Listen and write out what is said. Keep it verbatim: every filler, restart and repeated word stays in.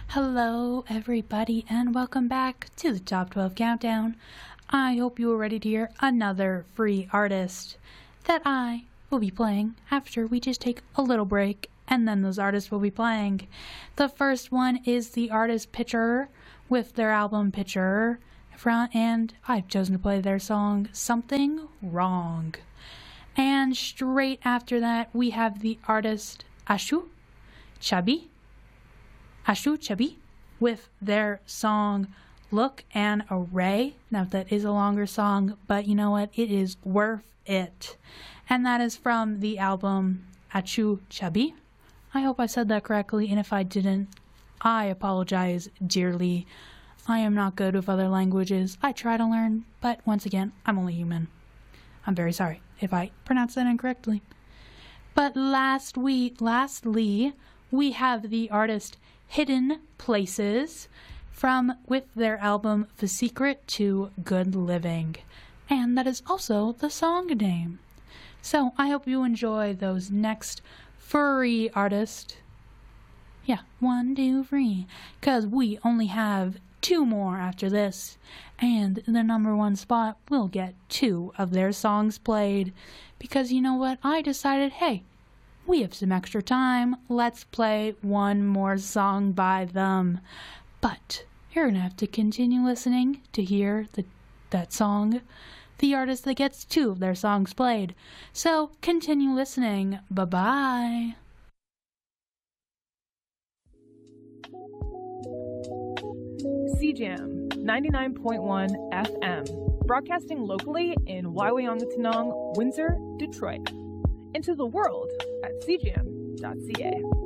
Hello, everybody, and welcome back to the Top twelve Countdown. I hope you are ready to hear another free artist that I will be playing after we just take a little break, and then those artists will be playing. The first one is the artist Pitcher with their album Pitcher, and I've chosen to play their song Something Wrong. And straight after that, we have the artist Ashu Chubby. Ashu Chubby with their song Look and Array. Now that is a longer song, but you know what? It is worth it. And that is from the album Ashu Chubby. I hope I said that correctly, and if I didn't, I apologize dearly. I am not good with other languages. I try to learn, but once again, I'm only human. I'm very sorry if I pronounced that incorrectly. But last week, lastly, we have the artist Hidden Places from with their album The Secret to Good Living, and that is also the song name. So I hope you enjoy those next furry artists. Yeah, one, two, three, because we only have two more after this, and the number one spot will get two of their songs played, because you know what, I decided, hey, we have some extra time, let's play one more song by them. But you're going to have to continue listening to hear the, that song, the artist that gets two of their songs played. So continue listening. Bye-bye. C Jam ninety-nine point one F M, broadcasting locally in Waiwayangatanong, Windsor, Detroit. Into the world at c jam dot c a.